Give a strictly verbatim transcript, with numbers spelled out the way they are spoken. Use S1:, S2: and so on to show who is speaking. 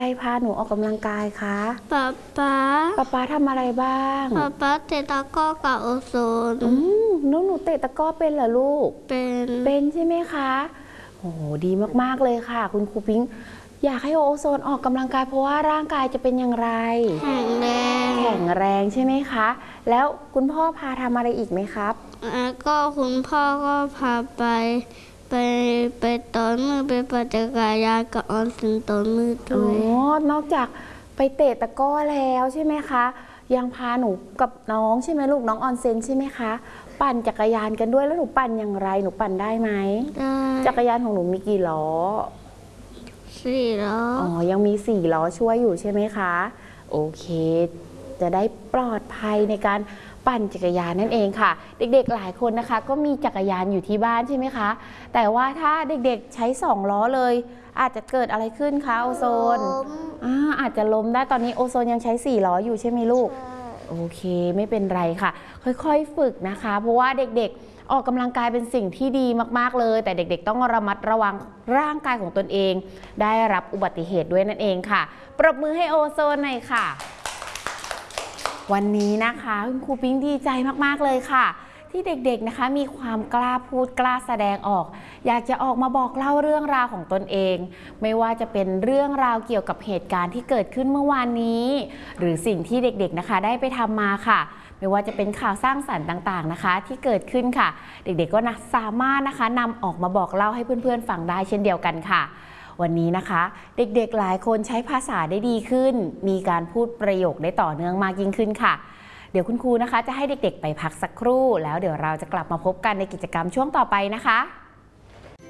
S1: ใครพาหนูออกกำลังกายคะ
S2: ป๊าป๊า
S1: ป๊าป๊าทำอะไรบ้าง
S2: ป๊าป๊าเตะตะกร้อกับโอโซน
S1: อืมหนูหนูเตะตะกร้อเป็นเหรอลูก
S2: เป็น
S1: เป็นใช่ไหมคะโอ้โหดีมากๆเลยค่ะคุณครูพิงค์อยากให้โอโซนออกกำลังกายเพราะว่าร่างกายจะเป็นอย่างไร
S2: แข็งแรง
S1: แข็งแรงใช่ไหมคะแล้วคุณพ่อพาทำอะไรอีกไหมครับ
S2: แล้วก็คุณพ่อก็พาไปไปไปต้นมือไปปั่นจักรยานกับออนสินต้นมือด้วย
S1: อ๋อนอกจากไปเตะตะกร้อแล้วใช่ไหมคะยังพาหนูกับน้องใช่ไหมลูกน้องออนเซนใช่ไหมคะปั่นจักรยานกันด้วยแล้วหนูปั่นอย่างไรหนูปั่นได้ไหม
S2: ได้
S1: จักรยานของหนูมีกี่ล้อ
S2: สี่ล้อ
S1: อ๋อยังมีสี่ล้อช่วยอยู่ใช่ไหมคะโอเคจะได้ปลอดภัยในการปั่นจักรยานนั่นเองค่ะเด็กๆหลายคนนะคะก็มีจักรยานอยู่ที่บ้านใช่ไหมคะแต่ว่าถ้าเด็กๆใช้สองล้อเลยอาจจะเกิดอะไรขึ้นคะโอโซนอ่าอาจจะล้มได้ตอนนี้โอโซนยังใช้สี่ล้ออยู่ใช่ไหมลูกโอเคไม่เป็นไรค่ะค่อยๆฝึกนะคะเพราะว่าเด็กๆออกกำลังกายเป็นสิ่งที่ดีมากๆเลยแต่เด็กๆต้องระมัดระวังร่างกายของตนเองได้รับอุบัติเหตุด้วยนั่นเองค่ะปรบมือให้โอโซนหน่อยค่ะวันนี้นะคะคุณครูปิ๊งดีใจมากๆเลยค่ะที่เด็กๆนะคะมีความกล้าพูดกล้าแสดงออกอยากจะออกมาบอกเล่าเรื่องราวของตนเองไม่ว่าจะเป็นเรื่องราวเกี่ยวกับเหตุการณ์ที่เกิดขึ้นเมื่อวานนี้หรือสิ่งที่เด็กๆนะคะได้ไปทำมาค่ะไม่ว่าจะเป็นข่าวสร้างสรรค์ต่างๆนะคะที่เกิดขึ้นค่ะเด็กๆก็นะสามารถนะคะนำออกมาบอกเล่าให้เพื่อนๆฟังได้เช่นเดียวกันค่ะวันนี้นะคะเด็กๆหลายคนใช้ภาษาได้ดีขึ้นมีการพูดประโยคได้ต่อเนื่องมากยิ่งขึ้นค่ะเดี๋ยวคุณครูนะคะจะให้เด็กๆไปพักสักครู่แล้วเดี๋ยวเราจะกลับมาพบกันในกิจกรรมช่วงต่อไปนะคะ